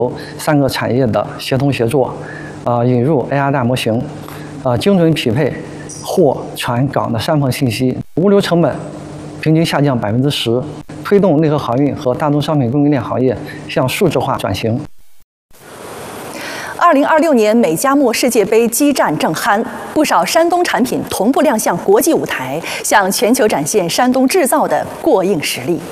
3个产业的协同协作，引入 AR 大模型，精准匹配货、船、港的山棚信息，物流成本平均下降10%，推动内河航运和大宗商品供应链行业向数字化转型。 2026年美加墨世界杯激战正酣，不少山东产品同步亮相国际舞台，向全球展现山东制造的过硬实力。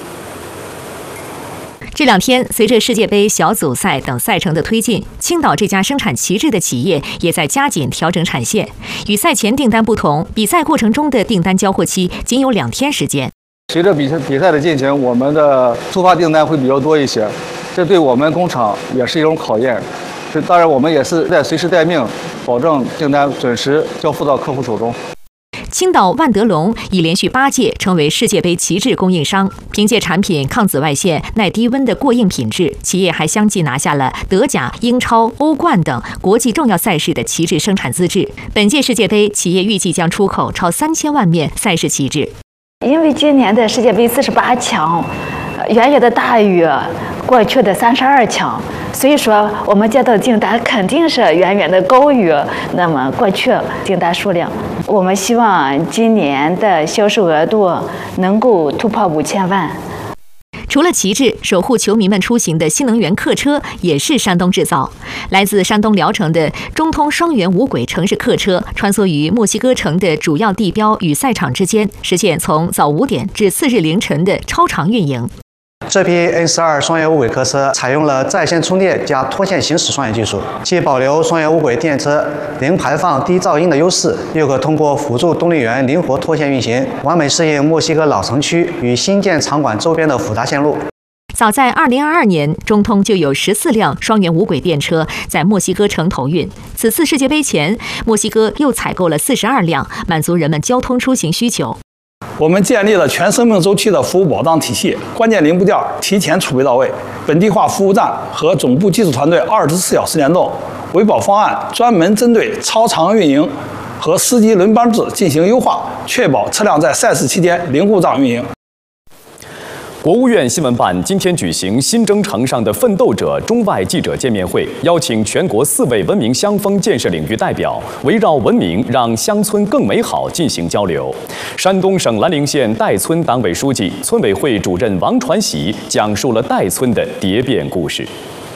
这2天，随着世界杯小组赛等赛程的推进，青岛这家生产旗帜的企业也在加紧调整产线。与赛前订单不同，比赛过程中的订单交货期仅有2天时间。 随着比赛的进行，我们的突发订单会比较多一些，这对我们工厂也是一种考验。当然，我们也是在随时待命，保证订单准时交付到客户手中。 青岛万德龙已连续8届成为世界杯旗帜供应商，凭借产品抗紫外线、耐低温的过硬品质，企业还相继拿下了德甲、英超、欧冠等国际重要赛事的旗帜生产资质。本届世界杯，企业预计将出口超3000万面赛事旗帜。 因为今年的世界杯48强，远远的大于过去的32强，所以说我们接到的订单肯定是远远的高于那么过去订单数量。我们希望今年的销售额度能够突破5000万。 除了旗帜，守护球迷们出行的新能源客车也是山东制造。来自山东聊城的中通双元无轨城市客车，穿梭于墨西哥城的主要地标与赛场之间，实现从早5点至次日凌晨的超长运营。 这批 N12双元无轨客车采用了在线充电加脱线行驶双元技术，既保留双元无轨电车零排放、低噪音的优势，又可通过辅助动力源灵活脱线运行，完美适应墨西哥老城区与新建场馆周边的复杂线路。 早在2022年，中通就有14辆双元无轨电车在墨西哥城投运。此次世界杯前，墨西哥又采购了42辆，满足人们交通出行需求。 我们建立了全生命周期的服务保障体系，关键零部件提前储备到位，本地化服务站和总部技术团队24小时联动，维保方案专门针对超长运营和司机轮班制进行优化，确保车辆在赛事期间零故障运营。 国务院新闻办今天举行新征程上的奋斗者中外记者见面会，邀请全国4位文明乡风建设领域代表，围绕文明让乡村更美好进行交流。山东省兰陵县岱村党委书记、村委会主任王传喜讲述了岱村的蝶变故事。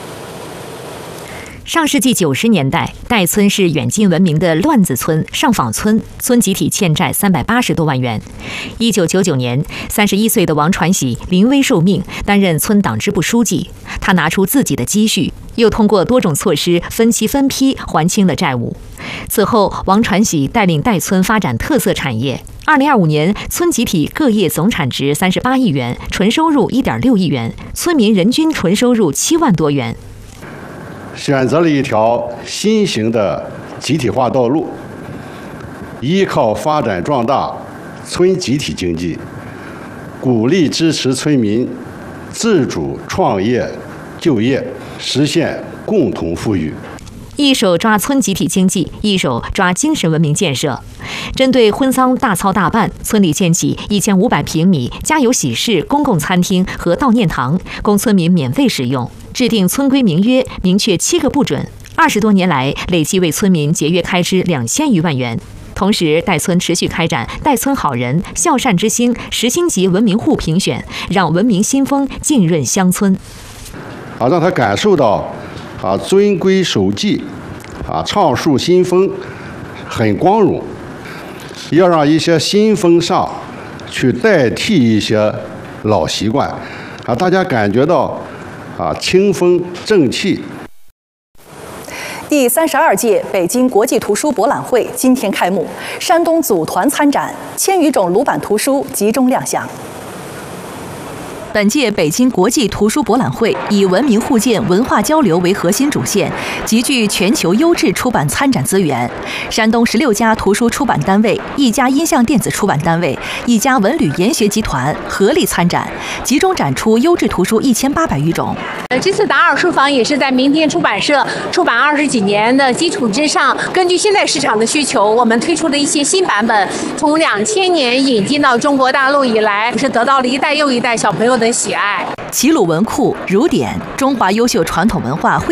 上世纪90年代，岱村是远近闻名的乱子村、上访村，村集体欠债380多万元。1999年，31岁的王传喜临危受命，担任村党支部书记。他拿出自己的积蓄，又通过多种措施分期分批还清了债务。此后，王传喜带领岱村发展特色产业。2025年，村集体各业总产值38亿元，纯收入1.6亿元，村民人均纯收入7万多元。 选择了一条新型的集体化道路，依靠发展壮大村集体经济，鼓励支持村民自主创业就业，实现共同富裕。 一手抓村集体经济，一手抓精神文明建设。针对婚丧大操大办，村里建起1500平米家有喜事公共餐厅和悼念堂，供村民免费使用。制定村规明约，明确7个不准。20多年来，累计为村民节约开支2000余万元。同时，岱村持续开展岱村好人、孝善之星10星级文明户评选，让文明新风浸润乡村。 让他感受到遵规守纪，倡树新风，很光荣。要让一些新风尚去代替一些老习惯，大家感觉到清风正气。 第32届北京国际图书博览会今天开幕，山东组团参展，1000余种鲁版图书集中亮相。本届北京国际图书博览会以文明互鉴、文化交流为核心主线，集聚全球优质出版参展资源。山东16家图书出版单位、1家音像电子出版单位、1家文旅研学集团合力参展，集中展出优质图书1800余种。 这次达尔书房也是在明天出版社出版20几年的基础之上，根据现在市场的需求，我们推出了一些新版本。从2000年引进到中国大陆以来，是得到了一代又一代小朋友的的喜爱。 齐鲁文库、儒典、中华优秀传统文化